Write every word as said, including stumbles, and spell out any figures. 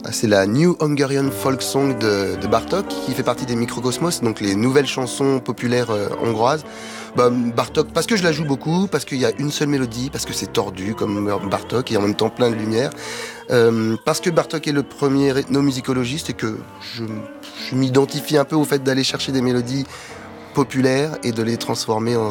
C'est la New Hungarian Folk Song de, de Bartók, qui fait partie des microcosmos, donc les nouvelles chansons populaires euh, hongroises. Bah, Bartók, parce que je la joue beaucoup, parce qu'il y a une seule mélodie, parce que c'est tordu comme Bartók et en même temps plein de lumière, euh, parce que Bartók est le premier ethnomusicologiste et que je, je m'identifie un peu au fait d'aller chercher des mélodies populaires et de les transformer en